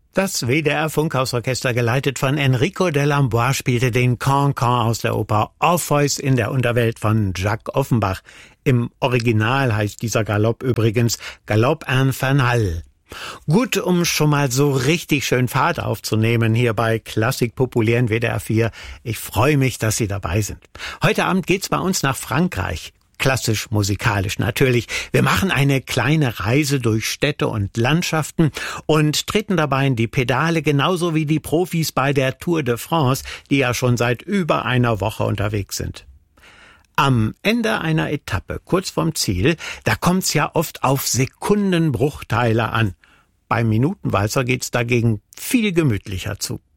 Das WDR-Funkhausorchester, geleitet von Enrico Delambois, spielte den Cancan aus der Oper Orpheus in der Unterwelt von Jacques Offenbach. Im Original heißt dieser Galopp übrigens Galopp Infernal. Gut, um schon mal so richtig schön Fahrt aufzunehmen hier bei Klassik Populär in WDR 4. Ich freue mich, dass Sie dabei sind. Heute Abend geht's bei uns nach Frankreich. Klassisch, musikalisch natürlich. Wir machen eine kleine Reise durch Städte und Landschaften und treten dabei in die Pedale, genauso wie die Profis bei der Tour de France, die ja schon seit über einer Woche unterwegs sind. Am Ende einer Etappe, kurz vorm Ziel, da kommt's ja oft auf Sekundenbruchteile an. Beim Minutenwalzer geht's dagegen viel gemütlicher zu.